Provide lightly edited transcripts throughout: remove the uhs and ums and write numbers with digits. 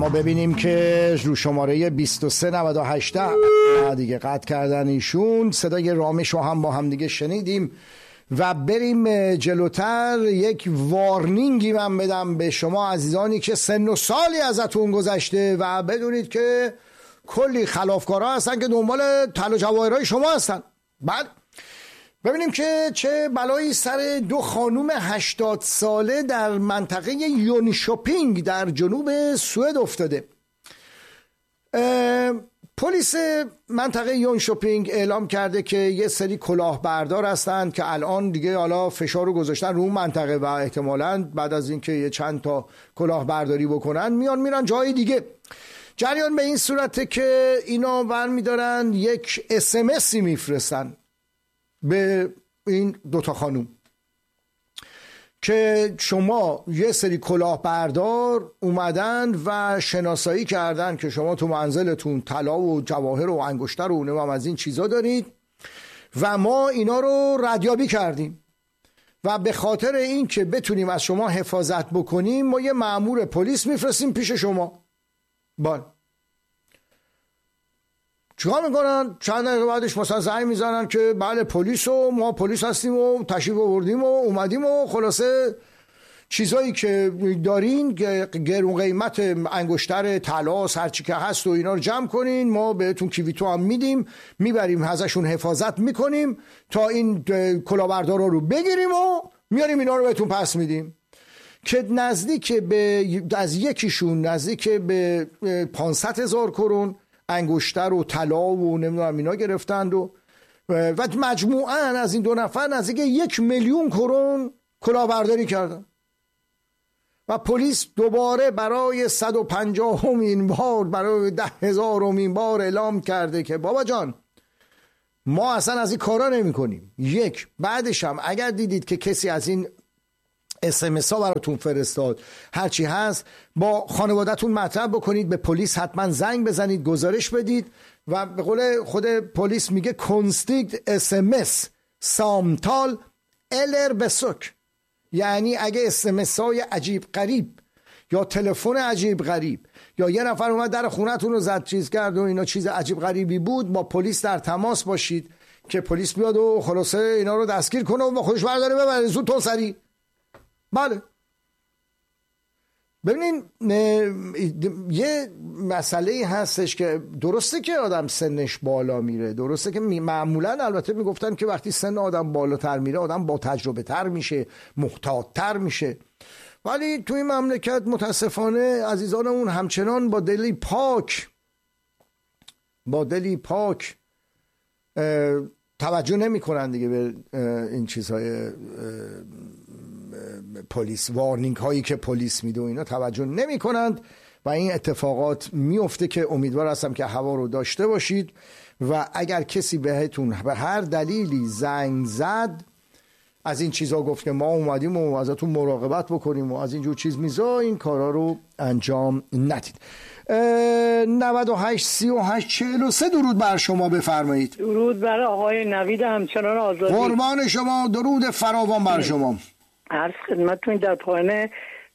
اما ببینیم که رو شماره 2398 دیگه قطع کردن ایشون. صدای رامش رو هم با هم دیگه شنیدیم و بریم جلوتر. یک وارنینگی من بدم به شما عزیزانی که سن و سالی ازتون گذشته و بدونید که کلی خلافکارا هستن که دنبال طلا و جواهرای شما هستن. بعد ببینیم که چه بلایی سر دو خانوم 80 ساله در منطقه یونشوپینگ در جنوب سوئد افتاده. پلیس منطقه یونشوپینگ اعلام کرده که یه سری کلاهبردار هستند که الان دیگه حالا فشار رو گذاشتن رو اون منطقه و احتمالاً بعد از اینکه یه چند تا کلاهبرداری بکنن میرن جای دیگه. جریان به این صورته که اینا برمی‌دارن یک اسمسی میفرستن به این دوتا خانوم که شما یه سری کلاهبردار اومدن و شناسایی کردن که شما تو منزلتون طلا و جواهر و انگشتر و نمام از این چیزا دارید و ما اینا رو ردیابی کردیم و به خاطر این که بتونیم از شما حفاظت بکنیم ما یه مأمور پلیس میفرستیم پیش شما. چیکار میکنن؟ چند دقیقه بعدش مثلا زنگ میزنن که بله پلیس و ما پلیس هستیم و تشریف آوردیم و اومدیم و خلاصه چیزایی که دارین گرون قیمت انگشتر طلا هرچی که هست و اینا رو جمع کنین، ما بهتون کیویتو هم میدیم، میبریم ازشون حفاظت میکنیم تا این کلاهبردارا رو بگیریم و میاریم اینا رو بهتون پس میدیم. که نزدیک به 500,000 کرون انگشتر و طلا و نمیدونم اینا گرفتند و مجموعاً از این دو نفر نزدیک 1,000,000 کرون کلاهبرداری کردن و پلیس دوباره برای 150مین بار، برای 10,000مین بار اعلام کرده که بابا جان ما اصلا از این کارا نمی کنیم. بعدش هم اگر دیدید که کسی از این SMS ها براتون فرستاد هرچی هست با خانوادتون مطرح بکنید، به پلیس حتما زنگ بزنید، گزارش بدید و به قول خود پلیس میگه کنستیکت SMS سامتال الر بسوک، یعنی اگه SMS های عجیب غریب یا تلفن عجیب غریب یا یه نفر اومد در خونتون رو زد چیز کرد و اینا چیز عجیب غریبی بود، با پلیس در تماس باشید که پلیس بیاد و خلاصه اینا رو دستگیر کنه و با خودش برداره ببره زودتون سریع. بله ببینین یه مسئله هستش که درسته که آدم سنش بالا میره، درسته که معمولا البته میگفتن که وقتی سن آدم بالاتر میره آدم با تجربه تر میشه، محتاط تر میشه، ولی توی این مملکت متاسفانه عزیزانمون همچنان با دلی پاک توجه نمی کنن دیگه به این چیزهای پلیس، وارنینگ هایی که پلیس میده و اینا توجه نمی کنند و این اتفاقات میفته که امیدوار هستم که هوا رو داشته باشید و اگر کسی بهتون به هر دلیلی زنگ زد از این چیزا گفت که ما اومدیم و ازتون مراقبت بکنیم و از اینجور چیز میزا، این کارا رو انجام ندید. 98 38 43 درود بر شما، بفرمایید. درود بر آقای نوید همچنان آزادی. قربان شما، درود فراوان بر شما. عرض خدمتتون در پایان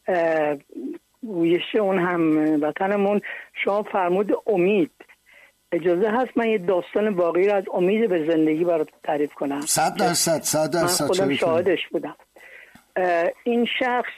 گویش اون هم وطنمون شما فرمود امید، اجازه هست من یه داستان واقعی رو از امید به زندگی برات تعریف کنم؟ 100%. من خودم شاهدش بودم. این شخص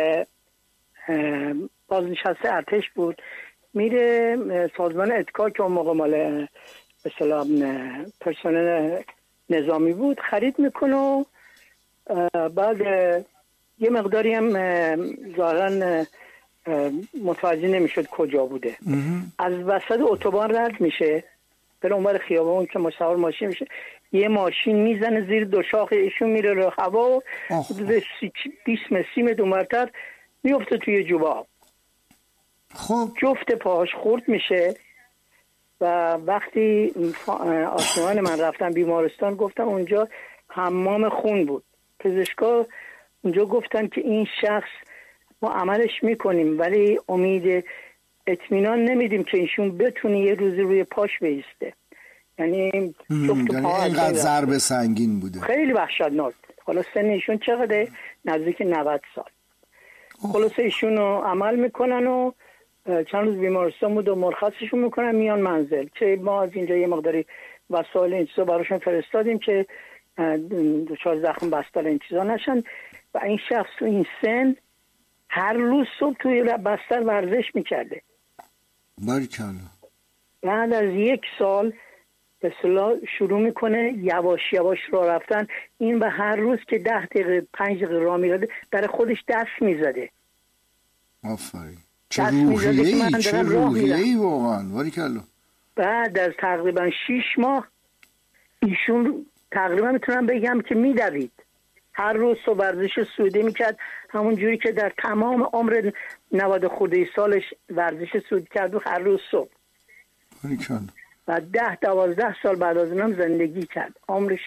بازنشسته ارتش بود، میره سازمان اتکا که اون موقع مال مثلا پرسنل نظامی بود خرید میکنه و بعد یه مقداری هم ظاهراً متوجه نمیشد کجا بوده. از وسط اتوبان رد میشه به اونور خیابون که سوار ماشین میشه، یه ماشین میزنه زیر دو شاخ ایشون، میره رو هوا و حدود 20 متر اونورتر میفته توی جواب. خب جفت پاهاش خورد میشه و وقتی آشنایان من رفتن بیمارستان گفتم اونجا حمام خون بود. پزشکا اونجا گفتن که این شخص ما عملش میکنیم ولی امید اطمینان نمیدیم که ایشون بتونه یه روزی روی پاش بیسته. یعنی جفت پاهاش اینقدر ضربه سنگین بوده، خیلی وحشتناک. حالا سن ایشون چقدره؟ نزدیک 90 سال. خلاصه ایشون رو عمل میکنن و چند روز بیمارستان بود و مرخصشون میکنن میان منزل، که ما از اینجا یه مقداری وسایل این چیزا براشون فرستادیم که دچار زخم بستر این چیزا نشن. و این شخص تو این سن هر روز صبح توی بستر ورزش میکرده. باریکلا. بعد از 1 سال به اصطلاح شروع میکنه یواش یواش راه رفتن. این به هر روز که 10 دقیقه 5 دقیقه راه میرده برای خودش دست میزده. آفرین. چه روحیه‌ای واقعا. باریکلا. بعد از تقریبا 6 ماه ایشون تقریبا میتونم بگم که میدوید. هر روز صبح ورزش سعودی میکرد، همون جوری که در تمام عمر 90 خورده سالش ورزش سعودی کرد و هر روز صبح. باریکلا. و 10-12 سال بعد از اونم زندگی کرد. عمرش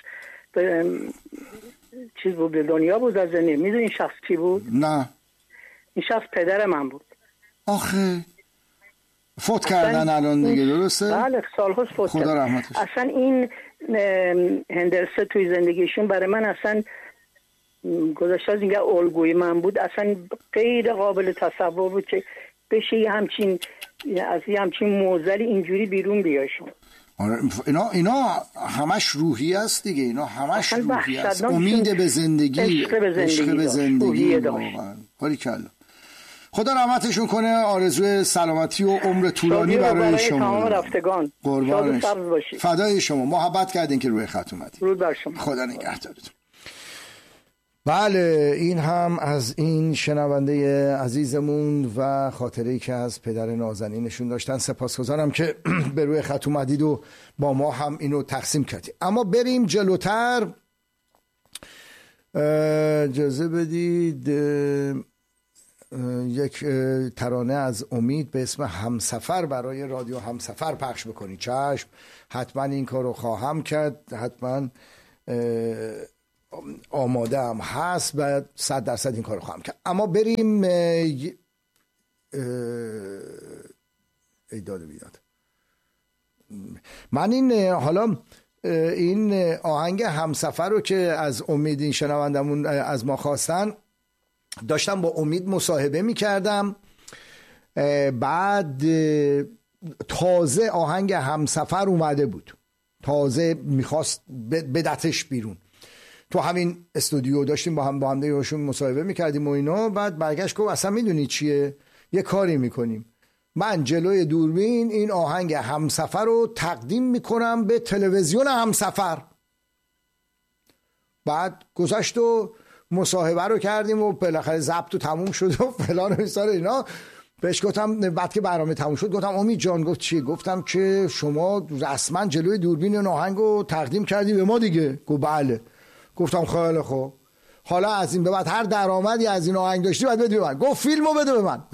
چیز بود، به دنیا بود از زندگی. میدونی این شخص کی بود؟ نه. این شخص پدر من بود. آخه فوت کردن الان دیگه، درسته؟ بله سالهاست فوت خدا رحمتش. اصلا این هندرسه توی زندگیشون برای من اصلا گذشته از اینکه الگوی من بود، اصلا غیر قابل تصور بود که بشه یه همچین موزلی اینجوری بیرون بیاشون. آره اینا همش روحی است دیگه، اینا همش روحی است. امید به زندگی، عشق به زندگی واقعا. باریکلا. خدا رحمتشون کنه. آرزوی سلامتی و عمر طولانی برای شما. تمام رفتگان. قربانش. فدای شما. محبت کردین که روی خط اومدین. درود بر شما. خدا نگهدارتون. بله این هم از این شنونده عزیزمون و خاطره‌ای که از پدر نازنینشون داشتن. سپاسگزارم که به روی خط اومدید و با ما هم اینو تقسیم کردید. اما بریم جلوتر. اجازه بدید یک ترانه از امید به اسم همسفر برای رادیو همسفر پخش بکنید. چشم، حتما این کارو خواهم کرد، حتما آماده هم هست و 100% این کارو خواهم کرد. اما بریم ایداد بیداد. من این حالا این آهنگ همسفر رو که از امید این شنوندمون از ما خواستن، داشتم با امید مصاحبه میکردم، بعد تازه آهنگ همسفر اومده بود، تازه میخواست بدتش بیرون. تو همین استودیو داشتیم با هم دیگه‌شون مصاحبه میکردیم و اینا. بعد برگشت گفت اصلا میدونی چیه، یه کاری میکنیم، من جلوی دوربین این آهنگ همسفر رو تقدیم میکنم به تلویزیون همسفر. بعد گذشت و مصاحبه رو کردیم و بالاخره ضبط و تموم شد و فلان و بیسار اینا. بهش گفتم بعد که برنامه تموم شد، گفتم امید جان، گفت چی؟ گفتم که شما رسما جلوی دوربین این آهنگ رو تقدیم کردی به ما دیگه. گفت بله. گفتم خیلی خوب، حالا از این به بعد هر درآمدی از این آهنگ داشتی باید بدی به من. گفت فیلمو بده به من.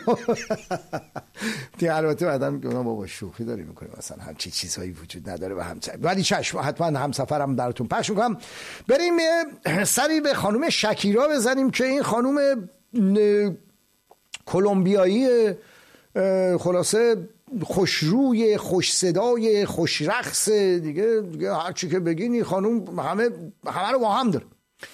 دیگه البته بعدم گفتم بابا شوخی داری میکنیم، مثلا همچین چیزهایی وجود نداره و ولی چشم حتما همسفرم براتون پخش میکنم. بریم سری به خانم شکیرا بزنیم که این خانم کلمبیایی خلاصه خوشروی، خوش صدای، خوش رقص دیگه هر چی که بگین این خانم همه رو با هم داره.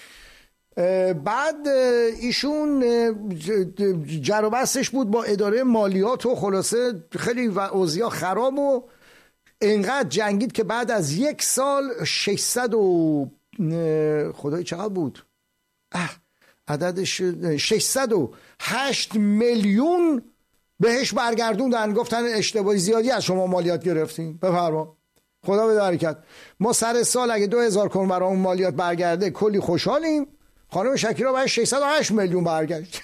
بعد ایشون جر و بحثش بود با اداره مالیات و خلاصه خیلی اوضاع خراب و اینقدر جنگید که بعد از 1 سال 600 و خدای چقدر بود عددش 608 میلیون بهش برگردوندن. گفتن اشتباهی زیادی از شما مالیات گرفتیم، بفرما خدا بده برکت. ما سر سال اگه 2000 کرون برامون مالیات برگرده کلی خوشحالیم. خانم شکیرا باید 608 میلیون برگشت.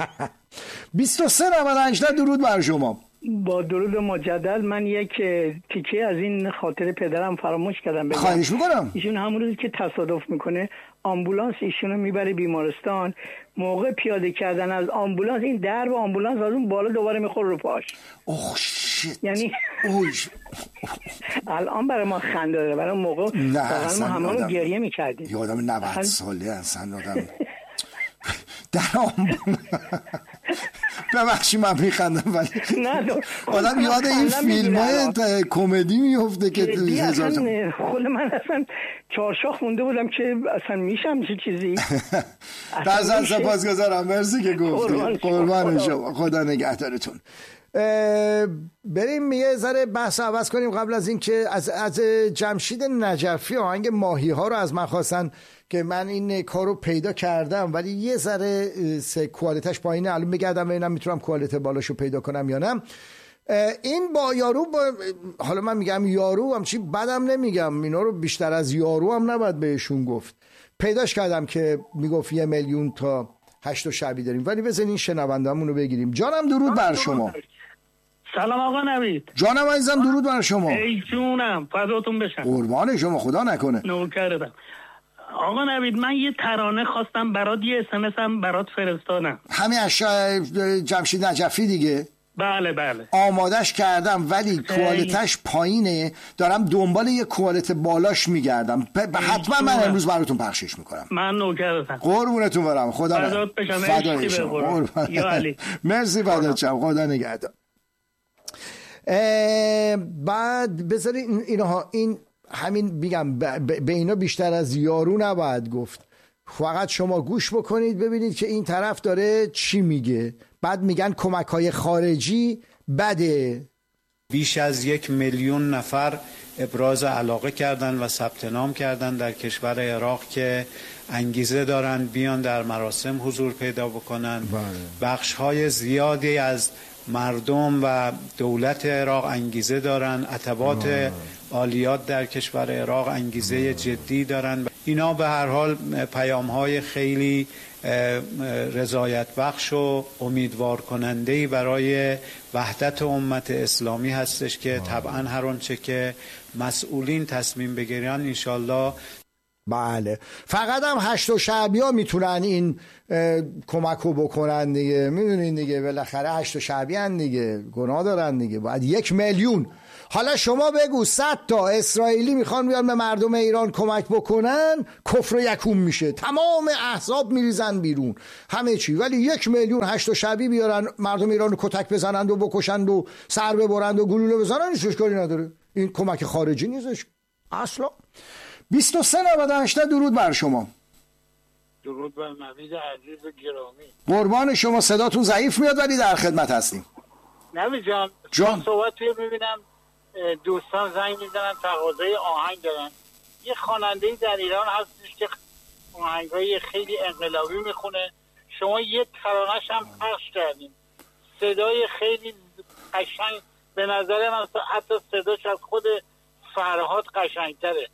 2398 درود بر شما. با درود مجدد. من یک تیکه از این خاطر پدرم فراموش کردم بگم. خواهش میکنم. ایشون همون روزی که تصادف میکنه آمبولانس ایشونو میبره بیمارستان، موقع پیاده کردن از آمبولانس این درب آمبولانس از اون بالا دوباره میخوره رو پاش. اوه شیت. یعنی الان برای ما خنده داره، برای موقع واقعا ما همه رو گریه میکردیم. یه آدم 90 ساله اصلا آدم در آمبولانس. ببخشید من میخندم ولی آدم یاد این فیلم های کمدی میفته که خود من اصلا چهارشاه خونده بودم که اصلا میشم چیزی. دستان سپاسگزارم، مرسی که گفتی. قربان شما، خدا نگهدارتون. بریم یه ذره بحث عوض کنیم. قبل از این که از جمشید نجفی آهنگ ماهی ها رو از من خواستن که من این کارو پیدا کردم، ولی یه ذره کوالیتش پایینه. الان بگردم ببینم میتونم کوالیت بالاشو پیدا کنم یا نه. این با یارو حالا من میگم یارو هم چی بدم نمیگم، اینا رو بیشتر از یارو هم نباید بهشون گفت. پیداش کردم که میگفت 1 میلیون تا 8 شعبی داریم، ولی بزنین این شنونده‌مون رو بگیریم. جانم درود بر شما. سلام آقا نوید. جانم عزیزم درود بر شما. ای جونم فداتون بشم. قربان شما، خدا نکنه. نوکرتم. آقا نوید من یه ترانه خواستم برات، یه SMS هم برات فرستادم. همین جمشید نجفی دیگه؟ بله. آمادش کردم ولی کوالیتش پایینه، دارم دنبال یه کوالیت بالاش میگردم. حتما من امروز براتون پخشش میکنم. من نوکرتم. قربونتون برم. خدا فدات بشم. فدای شما. یا علی. مرسی فدات شم. خدا نگهدار. بعد بذاری اینها، این همین بگم به اینا بیشتر از یارو نباید گفت. فقط شما گوش بکنید ببینید که این طرف داره چی میگه. بعد میگن کمک‌های خارجی بده. بیش از 1 میلیون نفر ابراز علاقه کردن و ثبت نام کردن در کشور عراق که انگیزه دارن بیان در مراسم حضور پیدا بکنن. بخش‌های زیادی از مردم و دولت عراق انگیزه دارن، عتبات عالیات در کشور عراق انگیزه جدی دارن. اینا به هر حال پیام‌های خیلی رضایت بخش و امیدوار کننده‌ای برای وحدت امت اسلامی هستش که طبعا هر آنچه که مسئولین تصمیم بگیرن انشالله. بله، فقط هم 8 شعبی ها میتونن این کمک رو بکنن دیگه، میدونین دیگه، بالاخره 8 شعبی هن دیگه، گناه دارن دیگه. باید 1 میلیون. حالا شما بگو 100 تا اسرائیلی میخوان بیان به مردم ایران کمک بکنن، کفر یکون میشه، تمام احزاب میریزن بیرون، همه چی. ولی 1 میلیون 8 شعبی بیارن مردم ایران رو کتک بزنند و بکشند و سر ببرند و گلوله بزنن، هیچ اشکالی نداره. این کمک خارجی نیستش اصلا. 2398 درود بر شما. درود بر نوید عزیز و گرامی. قربان شما، صداتون ضعیف میاد ولی در خدمت هستیم. نوید جان صحبت میبینم دوستان زنگ میزنن تقاضای آهنگ دارن. یه خواننده‌ای در ایران هستش که آهنگای خیلی انقلابی میخونه. شما یه ترانه‌ش هم پخش کردین، صدای خیلی قشنگ، به نظر من حتی صداش از خود فرهاد قشنگتره.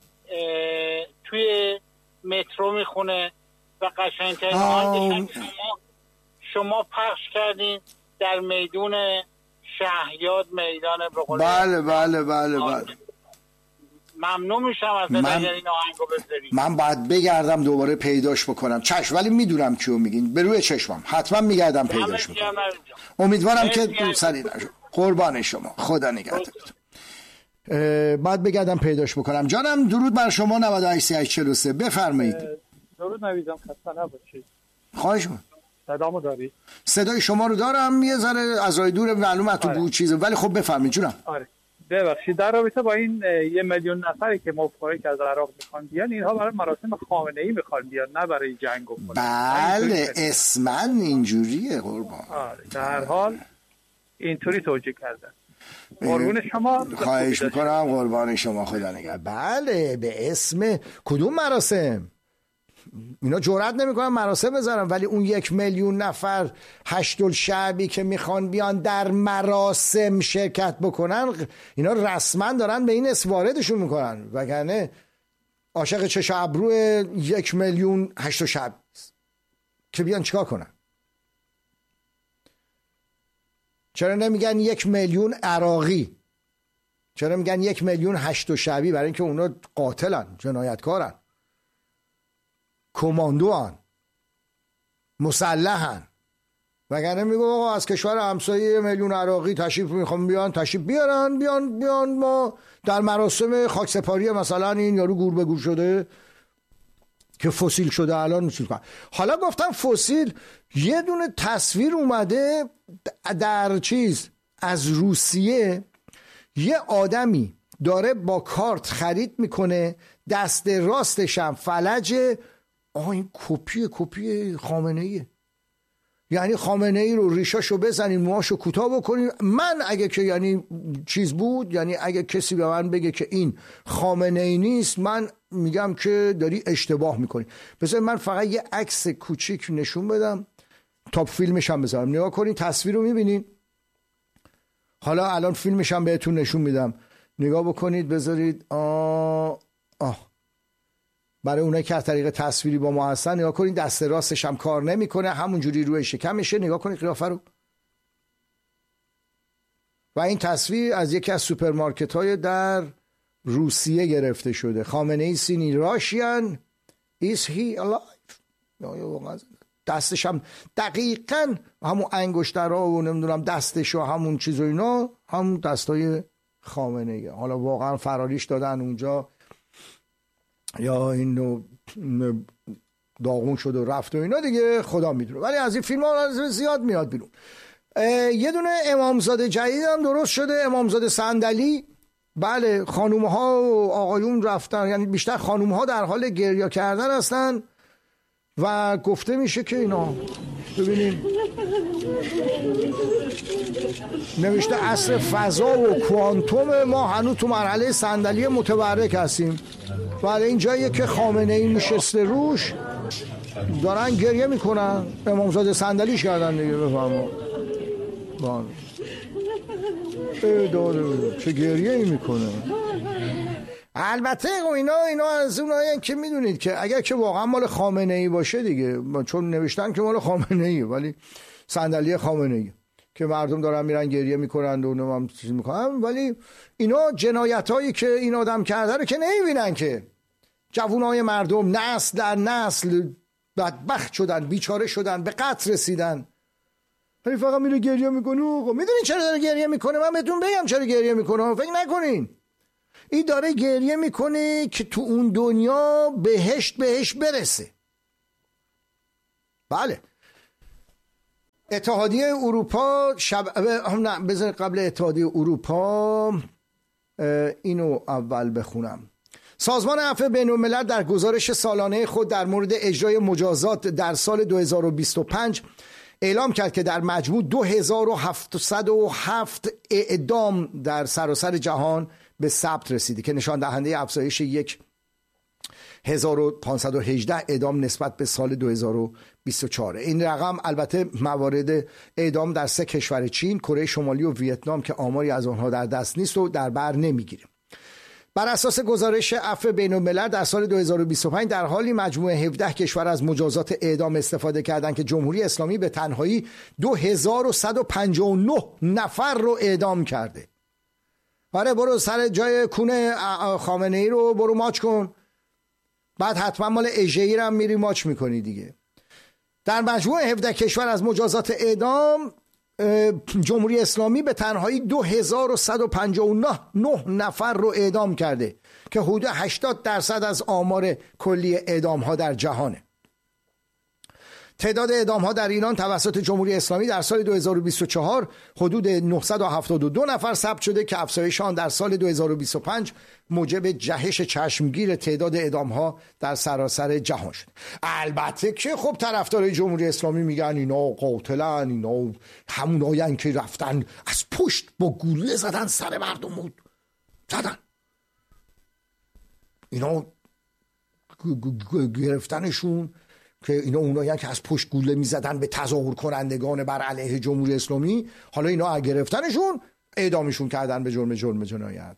توی مترو میخونه و قشنگترین آهنگش شما پخش کردین در میدون شهیاد، میدان بقول. بله. ممنون میشم از این آهنگو بذارید. من باید بگردم دوباره پیداش بکنم. چشم، ولی میدونم کیو میگین، به روی چشمم حتما میگردم پیداش میکنم. امیدوارم که سری نشه. قربان شما، خدا نگهدارتون. بعد بگردم پیداش بکنم. جانم درود بر شما. 9843 بفرمایید. درود نویدم، خسته نباشید. خواهش می‌کنم. صدامو داری؟ صدای شما رو دارم، یه ذره از راه دور، معلومه تو بود چیزه، ولی خب بفرمایید جونم. آره ببخشید، در رابطه با این 1 میلیون نفری که مفکری از عراق میخوان بیان، اینها برای مراسم خامنه‌ای میخوان بیان، نه برای جنگ و بله، اسماً اینجوریه قربان. آره در حال اینطوری توجیه کردن. قربون شما، خواهش میکنم. قربان شما، خدا نگهدار. بله، به اسم کدوم مراسم؟ اینا جرئت نمیکنن مراسم بذارن، ولی اون 1 میلیون نفر 8 شعبی که میخوان بیان در مراسم شرکت بکنن، اینا رسما دارن به این اسم واردشون میکنن، وگرنه عاشق چش ابرو 1 میلیون 8 شعب که بیان چیکار کنن؟ چرا نمیگن 1 میلیون عراقی؟ چرا میگن 1 میلیون 8 شعبی؟ برای اینکه اونا قاتلن، جنایتکارن، کماندوان، مسلحن. وگرنه میگم آقا از کشور همسایه 1 میلیون عراقی تشریف میخوام بیان، تشریف بیارن، بیان ما در مراسم خاکسپاری مثلا این یارو گور به گور شده که فسیل شده الان میشه. حالا گفتم فسیل، یه دونه تصویر اومده در چیز از روسیه، یه آدمی داره با کارت خرید میکنه، دست راستش هم فلجه. این کپی خامنه ایه. یعنی خامنه ای رو ریشاشو بزنین، موهاشو کوتاه بکنین. من اگه که یعنی چیز بود، یعنی اگه کسی به من بگه که این خامنه ای نیست، من میگم که داری اشتباه میکنی. بذار من فقط یه عکس کوچیک نشون بدم تا فیلمش هم بذارم. نگاه کنین، تصویر رو میبینین؟ حالا الان فیلمش هم بهتون نشون میدم، نگاه بکنید. بذارید برای اونایی که از طریق تصویری با ما هستن نگاه کنید، دست راستش هم کار نمیکنه، همونجوری روی شکمشه. نگاه کنید قیافه رو. و این تصویر از یکی از سوپرمارکت های در روسیه گرفته شده. خامنه ای سینی راشیان is he alive. دستش هم دقیقاً همون انگشترها و نمیدونم دستش و همون چیز و اینا همون دستای خامنه ای. حالا واقعا فراریش دادن اونجا یا اینو داغون شد و رفت و اینا دیگه خدا میدونه، ولی از این فیلم ها زیاد میاد بیرون. یه دونه امامزاده جدید هم درست شده، امامزاده صندلی. بله، خانوم ها و آقایون رفتن، یعنی بیشتر خانوم ها در حال گریه کردن هستن و گفته میشه که اینا ببینیم نوشته عصر فضا و کوانتوم، ما هنوز تو مرحله صندلی متبرک هستیم. ولی این جاییه که خامنه ای نشسته روش، دارن گریه میکنن. امامزاده صندلیش کردن دیگه. بفرما چه گریه ای میکنه. البته اینا از اونایی که میدونید که اگر که واقعا مال خامنه ای باشه دیگه، چون نوشتن که مال خامنه ای، ولی صندلی خامنه ای که مردم دارن میرن گریه میکنن و اونم چیز میکنن، ولی اینا جنایتایی که این آدم کرده رو که نمیبینن که. جوانای مردم نسل در نسل بدبخت شدن، بیچاره شدن، به قتل رسیدن، ولی فقط میره گریه میکنه. میدونین چرا داره گریه میکنه؟ من بهتون بگم چرا گریه میکنه، فکر نکنین. این داره گریه میکنه که تو اون دنیا بهش برسه. بله، اتحادیه اروپا بذار قبل اتحادیه اروپا اینو اول بخونم. سازمان عفو بین‌الملل در گزارش سالانه خود در مورد اجرای مجازات در سال 2025 اعلام کرد که در مجموع 2707 اعدام در سراسر جهان به ثبت رسیده که نشان دهنده افزایش 1518 اعدام نسبت به سال 2024. این رقم البته موارد اعدام در 3 کشور چین، کره شمالی و ویتنام که آماری از آنها در دست نیست و در بر نمیگیره. بر اساس گزارش عفو بین‌الملل در سال 2025 در حالی مجموع 17 کشور از مجازات اعدام استفاده کردند که جمهوری اسلامی به تنهایی 2159 نفر رو اعدام کرده. آره، برو سر جای کونه خامنه ای رو برو ماچ کن، بعد حتما مال اژه‌ای هم میری ماچ میکنی دیگه. در مجموع 17 کشور از مجازات اعدام جمهوری اسلامی به تنهایی 2159 نفر رو اعدام کرده که حدود 80% از آمار کلی اعدام ها در جهانه. تعداد اعدام ها در ایران توسط جمهوری اسلامی در سال 2024 حدود 972 نفر ثبت شده که افزایش آن در سال 2025 موجب جهش چشمگیر تعداد اعدام ها در سراسر جهان شد. البته که خب طرفدارای جمهوری اسلامی میگن اینا قاتلن، اینا همونایین که رفتن از پشت با گوله زدن سر مردم زدن، اینا گرفتنشون که اینا اونایی که از پشت گوله میزدن به تظاهر کنندگان بر علیه جمهوری اسلامی، حالا اینا گرفتنشون اعدامشون کردن به جرم جنایت.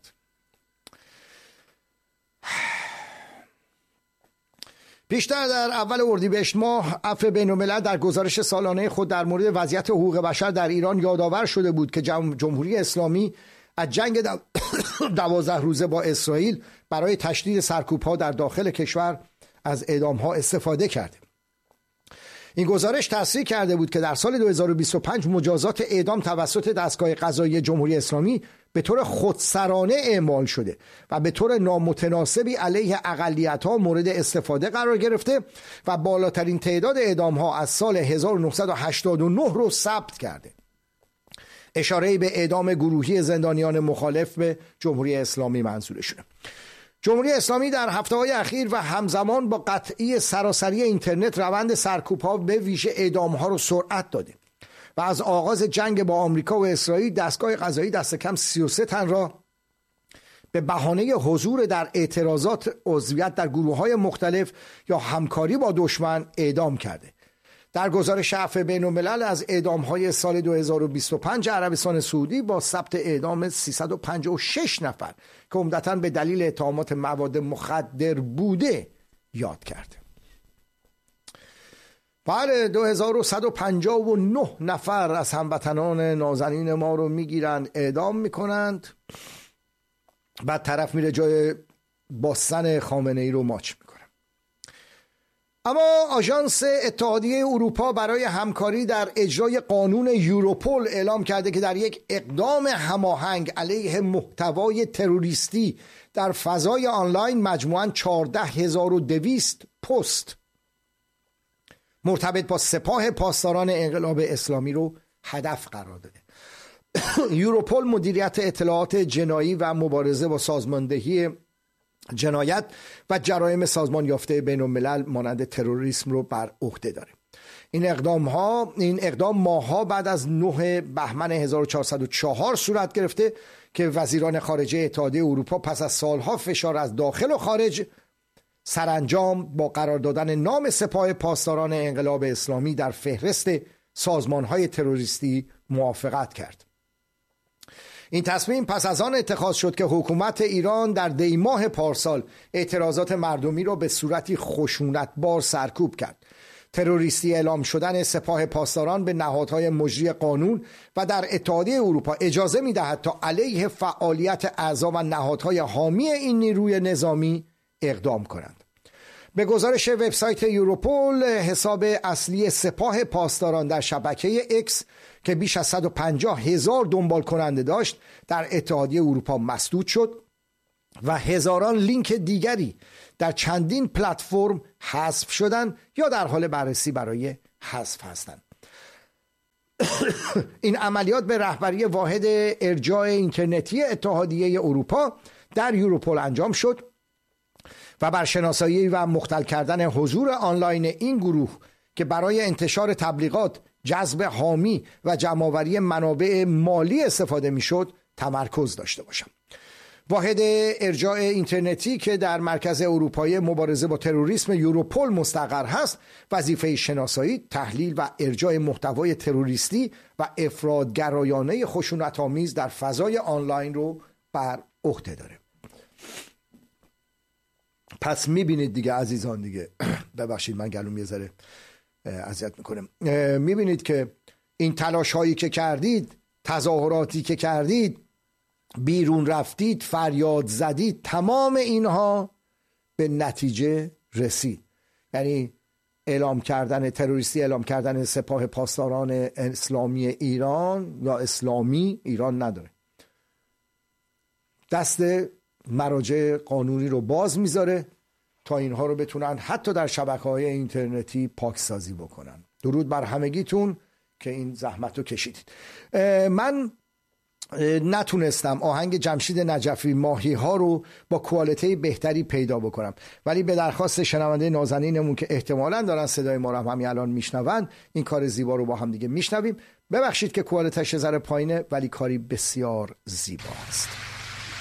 بیشتر در اول اردیبهشت ماه عفو بین‌الملل در گزارش سالانه خود در مورد وضعیت حقوق بشر در ایران یادآور شده بود که جمهوری اسلامی از جنگ 12 روزه با اسرائیل برای تشدید سرکوب‌ها در داخل کشور از اعدام‌ها استفاده کرده. این گزارش تصریح کرده بود که در سال 2025 مجازات اعدام توسط دستگاه قضایی جمهوری اسلامی به طور خودسرانه اعمال شده و به طور نامتناسبی علیه اقلیت‌ها مورد استفاده قرار گرفته و بالاترین تعداد اعدام‌ها از سال 1989 رو ثبت کرده. اشاره‌ای به اعدام گروهی زندانیان مخالف به جمهوری اسلامی منظورشونه. جمهوری اسلامی در هفته‌های اخیر و همزمان با قطعی سراسری اینترنت روند سرکوب‌ها به ویژه اعدام‌ها رو سرعت داده و از آغاز جنگ با آمریکا و اسرائیل دستگاه قضایی دست کم 33 تن را به بهانه حضور در اعتراضات، عضویت در گروه‌های مختلف یا همکاری با دشمن اعدام کرده. در گزارش عفو بین‌الملل از اعدام‌های سال 2025 عربستان سعودی با ثبت اعدام 356 نفر که عمدتاً به دلیل اتهامات مواد مخدر بوده یاد کرده. بله، 2159 نفر از هموطنان نازنین ما رو میگیرند، اعدام میکنند، بعد طرف میره جای باستن خامنه ای رو ماچ میکنه. اما آژانس اتحادیه اروپا برای همکاری در اجرای قانون یوروپول اعلام کرده که در یک اقدام هماهنگ علیه محتوای تروریستی در فضای آنلاین مجموعاً 14200 پست مرتبط با سپاه پاسداران انقلاب اسلامی رو هدف قرار داده. یوروپول مدیریت اطلاعات جنایی و مبارزه با سازماندهی جنایت و جرایم سازمان یافته بین الملل مانند تروریسم رو بر عهده داره. این اقدام ماه‌ها بعد از 9 بهمن 1404 صورت گرفته که وزیران خارجه اتحادیه اروپا پس از سالها فشار از داخل و خارج سرانجام با قرار دادن نام سپاه پاسداران انقلاب اسلامی در فهرست سازمان‌های تروریستی موافقت کرد. این تصمیم پس از آن اتخاذ شد که حکومت ایران در دی ماه پارسال اعتراضات مردمی را به صورتی خشونتبار سرکوب کرد. تروریستی اعلام شدن سپاه پاسداران به نهادهای مجری قانون و در اتحادیه اروپا اجازه می‌دهد تا علیه فعالیت اعضا و نهادهای حامی این نیروی نظامی اقدام کنند. به گزارش وبسایت یوروپول، حساب اصلی سپاه پاسداران در شبکه اکس که بیش از 150,000 دنبال کننده داشت در اتحادیه اروپا مسدود شد و هزاران لینک دیگری در چندین پلتفرم حذف شدند یا در حال بررسی برای حذف هستند. این عملیات به رهبری واحد ارجاع اینترنتی اتحادیه اروپا در یوروپول انجام شد و بر شناسایی و مختل کردن حضور آنلاین این گروه که برای انتشار تبلیغات، جذب حامی و جمع‌آوری منابع مالی استفاده میشد تمرکز داشته باشم. واحد ارجاع اینترنتی که در مرکز اروپایی مبارزه با تروریسم یوروپول مستقر هست، وظیفه شناسایی، تحلیل و ارجاع محتوای تروریستی و افراط‌گرایانه خشونت‌آمیز در فضای آنلاین رو بر عهده داره. پس میبینید دیگه عزیزان، دیگه ببخشید من گلوم یه ذره اذیت میکنم، میبینید که این تلاش هایی که کردید، تظاهراتی که کردید، بیرون رفتید، فریاد زدید، تمام اینها به نتیجه رسید. یعنی اعلام کردن تروریستی، اعلام کردن سپاه پاسداران اسلامی ایران یا اسلامی ایران نداره، دست مراجع قانونی رو باز میذاره تا اینها رو بتونن حتی در شبکه‌های اینترنتی پاکسازی بکنن. درود بر همگیتون که این زحمت رو کشیدید. من نتونستم آهنگ جمشید نجفی ماهی ها رو با کوالیتی بهتری پیدا بکنم، ولی به درخواست شنونده نازنینمون که احتمالاً دارن صدای ما رو همین الان میشنون، این کار زیبا رو با هم دیگه میشنویم. ببخشید که کوالیتیش ذره پایینه، ولی کاری بسیار زیبا است.